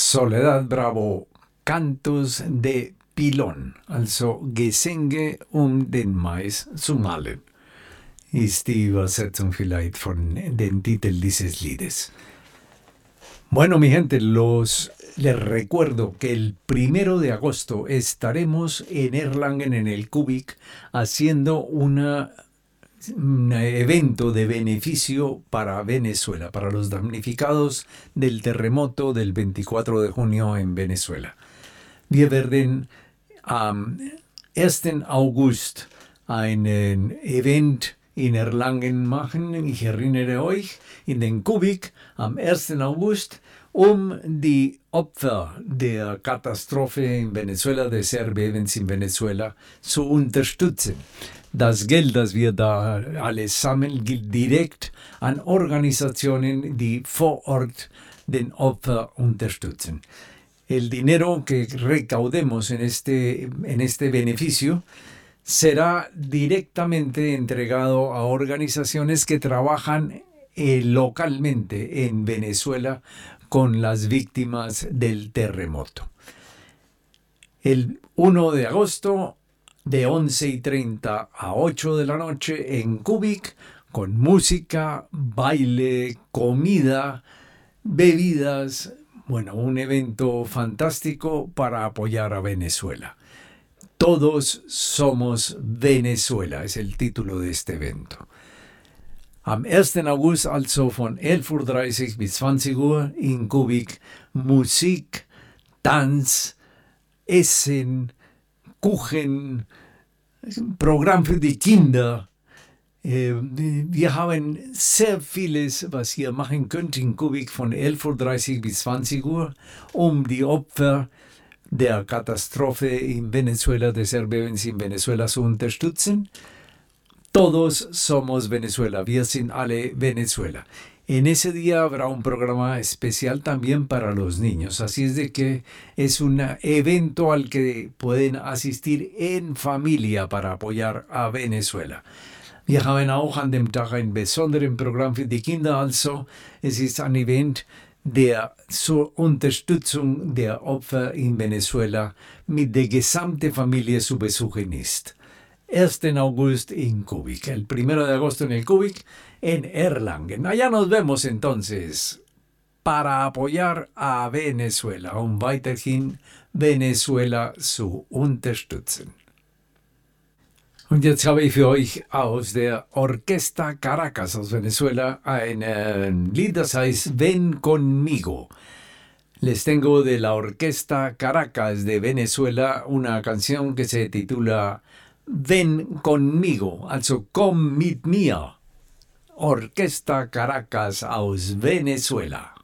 Soledad Bravo, Cantos de Pilon, also Gesänge den Mais zu malen, ist die Übersetzung vielleicht von den Titel dieses Liedes. Bueno, mi gente, les recuerdo que el 1 de agosto estaremos en Erlangen, en el Kubik, haciendo un evento de beneficio para Venezuela, para los damnificados del terremoto del 24 de junio en Venezuela. Wir werden am 1. August einen Event in Erlangen machen. Ich erinnere euch, in den Kubik am 1. August, die Opfer der Katastrophe in Venezuela, des Erdbebens in Venezuela, zu unterstützen. Das Geld, das wir da alles sammeln, geht direkt an Organisationen, die vor Ort den Opfer unterstützen. El dinero que recaudemos en este beneficio será directamente entregado a organizaciones que trabajan localmente en Venezuela con las víctimas del terremoto. El 1 de agosto, de 11:30 a 8 de la noche en Kubik, con música, baile, comida, bebidas. Bueno, un evento fantástico para apoyar a Venezuela. Todos somos Venezuela, es el título de este evento. Am 1. August, also von 11:30 bis 20 Uhr in Kubik, Musik, Tanz, Essen, Kuchen, Programm für die Kinder. Wir haben sehr vieles, was ihr machen könnt in Kubik von 11:30 bis 20 Uhr, die Opfer der Katastrophe in Venezuela, des Erdbebens in Venezuela zu unterstützen. Todos somos Venezuela, wir sind alle Venezuela. En ese día habrá un programa especial también para los niños, así es de que es un evento al que pueden asistir en familia para apoyar a Venezuela. Wir haben auch an dem Tag ein besonderes Programm für die Kinder, also es ist ein Event, der zur Unterstützung der Opfer in Venezuela mit der gesamten Familie zu besuchen ist. 1. August in Kubik, el 1 de agosto en el Kubik, en Erlangen. Allá nos vemos entonces para apoyar a Venezuela, weiterhin Venezuela zu unterstützen. Und jetzt habe ich für euch aus der Orquesta Caracas aus Venezuela ein Lied, das heißt Ven conmigo. Les tengo de la Orquesta Caracas de Venezuela una canción que se titula Ven conmigo, also komm mit mir. Orquesta Caracas aus Venezuela.